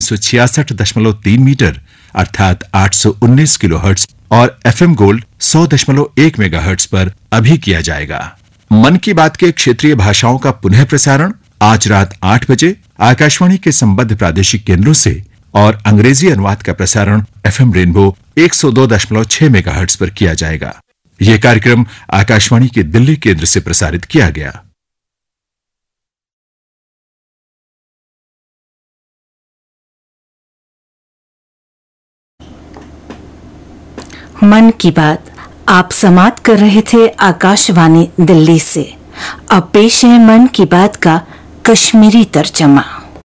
366.3 metre अर्थात 819 kilohertz और FM gold 100.1 megahertz पर अभी किया जाएगा। मन की बात के क्षेत्रीय भाषाओं का पुनः प्रसारण आज रात 8 बजे आकाशवाणी के संबद्ध प्रादेशिक केंद्रों से और अंग्रेजी अनुवाद का प्रसारण FM रेनबो 102.6 मेगाहर्ट्ज पर किया जाएगा। यह कार्यक्रम आकाशवाणी के दिल्ली केंद्र से प्रसारित किया गया। मन की बात आप समाप्त कर रहे थे आकाशवाणी दिल्ली से। अब पेश है मन की बात का कश्मीरी तर्जमा।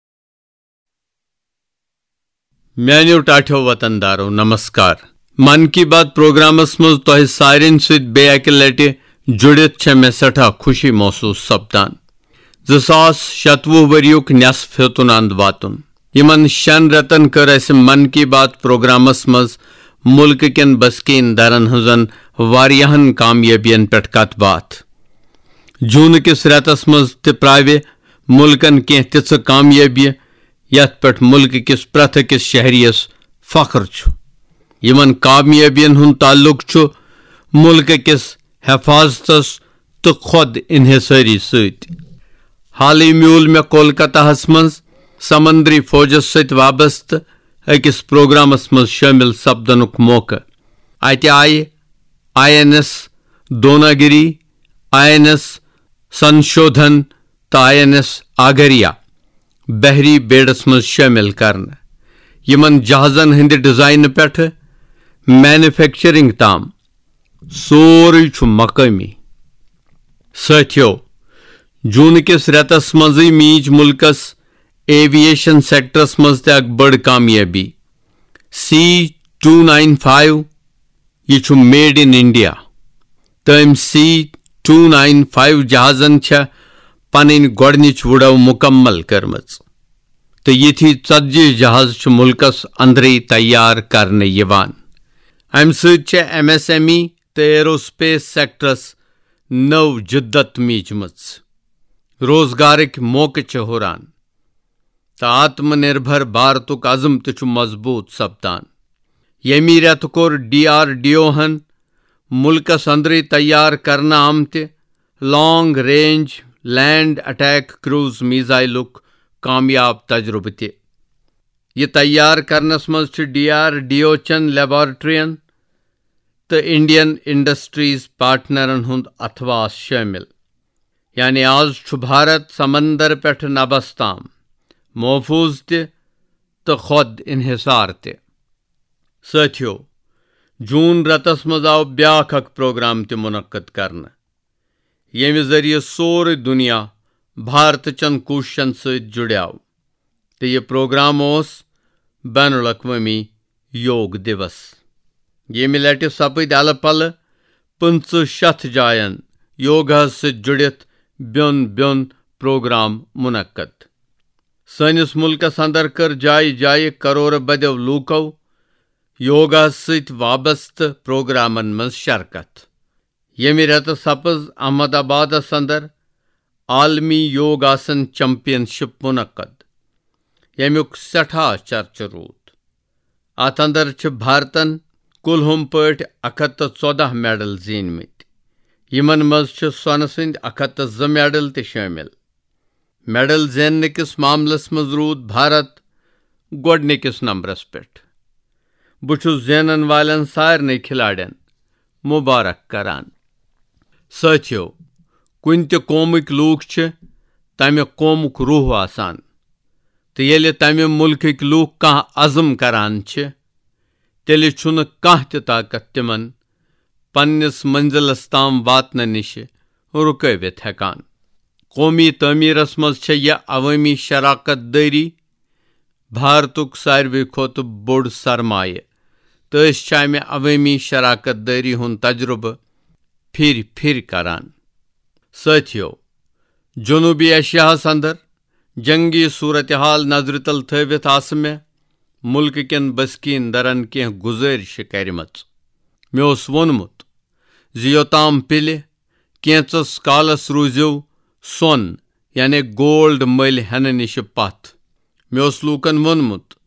म्यान्यो टाठ्यो वतनदारो नमस्कार। मन की बात प्रोग्रामस मज तोह सारेन सत बेअकि लटि जुड़ित छे मे सठा खुशी महसूस सपदान। 2027 वरियुक नेसफ हेतुन अंद वातुन। यमन शन रतन कर असे मन की बात प्रोग्रामस मज मुल्क केन बस्कीन दरन हजन वारियाहन कामयाबियन पेट कत बात। जून किस रेतस मज ते प्रावे मुल्कन कें तिच कामयाबी यथ पेट मुल्क किस प्रथ किस शहरियस फख्र छु। यमन कामयाबियन हुन ताल्लुक छु मुल्क किस हिफाजतस तो खुद इन्हिसारी सत। हाल म्यूल मे कोलकाताहस मज समंदरी फौजस सत वाबस्त अकिस प्रोग्रामस मज शामिल सपदनुक मौका। अत आय INS दोनागिरी, INS संशोधन तो INS आगरिया बहरी बेड़स मज शामिल करन। Yemen जहाजन Hind design Peth manufacturing ताम सोरे छु मकामी। साथियो, जून किस रेतस मज मीज मुल्कस एविएशन सेक्टरस मज ते अक बड़ कामयाबी। C295 यह छु मेड इन इंडिया। तम C295 जहाजन छा पन गोडनिच वुड़व मुकम्मल करमच तो यथी 40 जहाज छु मुल्कस अंदरे तैयार करने यवान। अम सत MSME तो एरोस्पेस सेक्टरस नव जिद्दत मीजमच। रोजगारक मौके च हुरान तो आत्मनिर्भर भारतुक अज़म तु मजबूत सपदान। यमी रेत कोर DRDO हन मुल्कस अंदरे तैयार करना Amte long range land attack cruise मिसाइलुक कामयाब तजुर्बे ते। यह तैयार करनस मज DRDO चन लेबॉर्ट्रियन तो इंडियन इंडस्ट्रीज पार्टनरन हुंद अथवास शामिल। यानी आज छु भारत समंदर पेठ नभस ताम महफूज ते तो खुद इन्हिसार ते। साथियो, जून रतस मज आव ब्याख अक प्रोग्राम ते मुनक्कद करना यमि जरिए सोरे दुनिया भारत चन कोशिशन सत जुड़ाव तो यह प्रोग्राम ओस बैनुल अक़वामी योग दिवस। यमि लटि सपद अल पल 50 जायन योगा सत जुड़ित ब्योन ब्योन प्रोग्राम मुनक्कद। सनिस मुल्कस अंदर कर जाय जाय करोड़ बदेव लूको योगा सत वाबस्त प्रोग्रामन मज शरकत। यमि रेत सपज अहमदाबादस अंदर आलमी योग आसन चैंपियनशिप मुनक्कद यमुक सठा चर्च रूद। अत अंदर छ भारतन कुलहुम पट 114 मेडल जीनमत। यमन मज छ सोन सिंद 102 मेडल ते शामिल। मेडल जेन किस मामलस मज रूद भारत गोडनिकिस नंबरस पेट। बुछुस जेनन वालन सारने खिलाड़ियन मुबारक करान। साथियो, कुन ते कौमुक लूक छ तमे कौमुक रूह आसान तो येले तमे मुल्क लूक कह अज़म करान छ तेले छुन कह ते ताकत तिमन पन्निस मंजिलस ताम वातन निश रुकवित हेकान। कौमी तमीरस मज छ यह अवामी शराकत दारी भारतुक सारवे खोत बोड़ सरमाय तो अमे अवामी शराकत दारी हुन तजुर्बे फिर फिर करान। साथियो, जनूबी एशियाहस अंदर जंगी सूरत हाल नजर तल थवित आस में मुल्क केन बस्कीन दरन कह गुजारिश करमच। मे ओस वोनमुत ज योताम पिले कैंचस कालस रूजियो सोन यानी गोल्ड मल हेन निश पथ। मे ओस लूकन वोनमुत